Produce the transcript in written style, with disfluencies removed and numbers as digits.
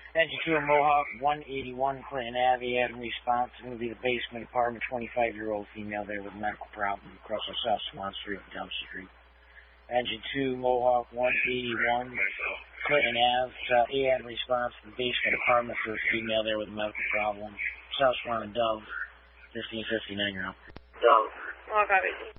Engine 2 Mohawk, 181 Clinton Ave, in response. It's going to be the basement apartment, 25-year-old female there with a medical problem across the South Swan Street, Dove Street. Engine 2 Mohawk, 181 Clinton Ave, in response to the basement apartment for a female there with a medical problem. South Swan and Dove, 1559 you're up. Dove.